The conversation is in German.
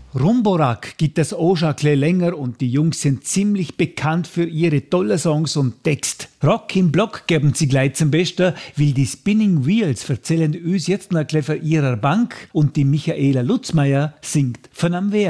Rumborak gibt es auch schon ein bisschen länger und die Jungs sind ziemlich bekannt für ihre tollen Songs und Text. Rock im Block geben sie gleich zum Besten, weil die Spinning Wheels erzählen uns jetzt noch ein bisschen von ihrer Bank und die Michaela Lutzmeier singt von am Werk.